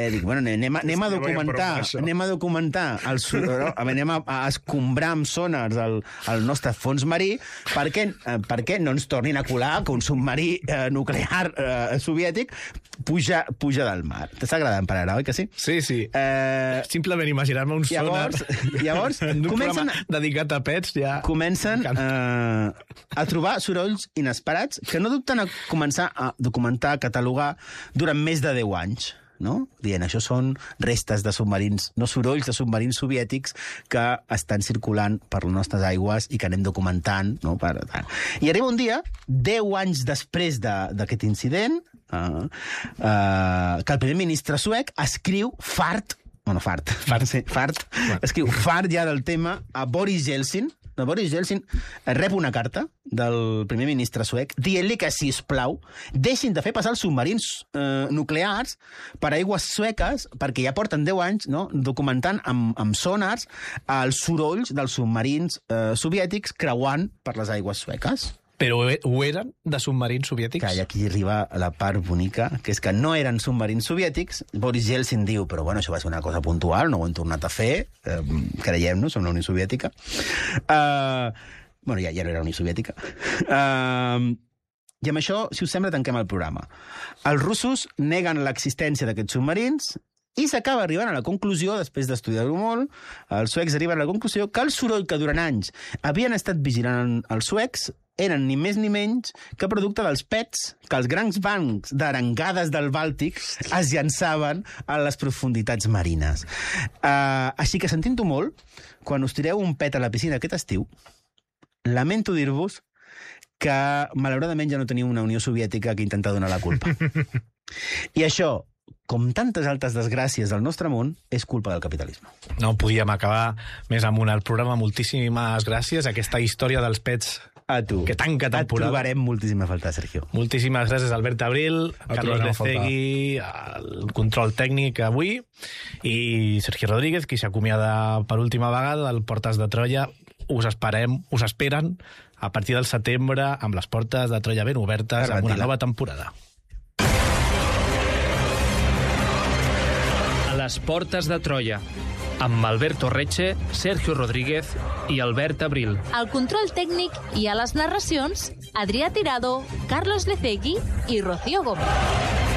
Dic, bueno, anem a documentar, anem a escombrar amb sonars el nostre fons marí perquè no ens tornin a colar que un submarí nuclear soviètic puja del mar. T'està agradant per ara, oi que sí? Sí. Simplement imaginar-me un sonar. Llavors en un programa dedicat a pets, ja... Comencen a trobar sorolls inesperats que no dubten a començar a documentar, a catalogar durant més de 10 anys. No? Dient, això són restes de submarins, no sorolls de submarins soviètics que estan circulant per les nostres aigües i que anem documentant. No? I arriba un dia, 10 anys després d'aquest incident, que el primer ministre suec escriu escriu fart ja del tema a Boris Yeltsin. Boris Yeltsin rep una carta del primer ministre suec dient-li que, sisplau, deixin de fer passar els submarins nuclears per aigües sueques, perquè ja porten 10 anys documentant amb sonars els sorolls dels submarins soviètics creuant per les aigües sueques. Però ho eren de submarins soviètics? Que aquí arriba la part bonica, que és que no eren submarins soviètics. Boris Yeltsin diu, però bueno, això va ser una cosa puntual, no ho hem tornat a fer, creiem-nos, som la Unió Soviètica. Bueno, ja no era la Unió Soviètica. I amb això, si us sembla, tanquem el programa. Els russos neguen l'existència d'aquests submarins i s'acaba arribant a la conclusió, després d'estudiar-ho molt, els suecs arriben a la conclusió que el soroll que durant anys havien estat vigilant els suecs eren ni més ni menys que producte dels pets que els grans bancs d'arengades del Bàltic es llançaven a les profunditats marines. Així que, sentint-ho molt, quan us tireu un pet a la piscina aquest estiu, lamento dir-vos que, malauradament, ja no teniu una Unió Soviètica que intenta donar la culpa. I això, com tantes altres desgràcies del nostre món, és culpa del capitalisme. No podíem acabar més amunt el programa. Moltíssimes gràcies a aquesta història dels pets a tu. Que tanca temporada. Et trobarem moltíssima falta, Sergio. Moltíssimes gràcies, Albert Abril, Carlos Lecegui, el control tècnic avui, i Sergi Rodríguez, qui s'acomiada per última vegada del Portes de Troia. Us esperen a partir del setembre amb les portes de Troia ben obertes amb una nova temporada. A les portes de Troia, amb Alberto Reche, Sergio Rodríguez i Albert Abril. Al control tècnic i a les narracions, Adrià Tirado, Carlos Lecegui i Rocío Gómez.